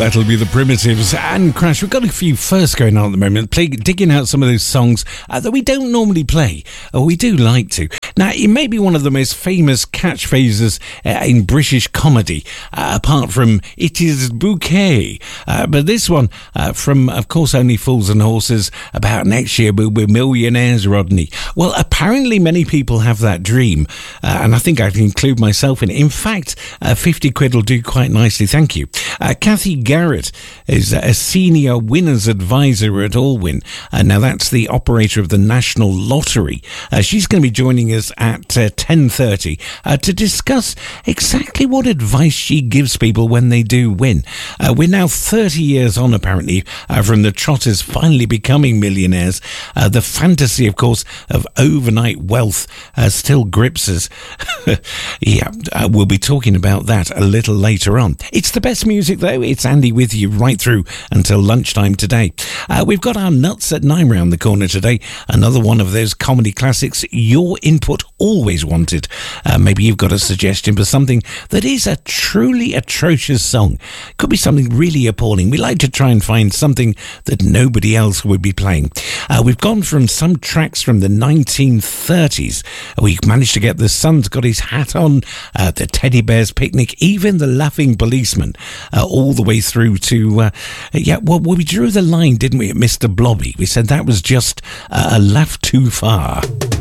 That'll be the Primitives and Crash. We've got a few firsts going on at the moment, digging out some of those songs that we don't normally play, or we do like to. Now, it may be one of the most famous catchphrases in British comedy, apart from "It is bouquet." But this one from, of course, Only Fools and Horses, about next year we'll be millionaires, Rodney. Well, apparently many people have that dream, and I think I can include myself in it. In fact, 50 quid will do quite nicely, thank you. Kathy Garrett is a senior winners advisor at Allwyn. Now, that's the operator of the National Lottery. She's going to be joining us at 10:30 to discuss exactly what advice she gives people when they do win. We're now 30 years on, apparently, from the Trotters finally becoming millionaires. The fantasy, of course, of overnight wealth still grips us. Yeah, we'll be talking about that a little later on. It's the best music, though. It's Andy with you right through until lunchtime today. We've got our Nuts at 9 round the corner today. Another one of those comedy classics. Your input always wanted. Maybe you've got a suggestion for something that is a truly atrocious song. Could be something really appalling. We like to try and find something that nobody else would be playing. We've gone from some tracks from the 1930s. We managed to get The Sun's Got His Hat On, the Teddy Bear's Picnic, even The Laughing Policeman, all the way through to, we drew the line, didn't we, at Mr. Blobby. We said that was just a laugh too far.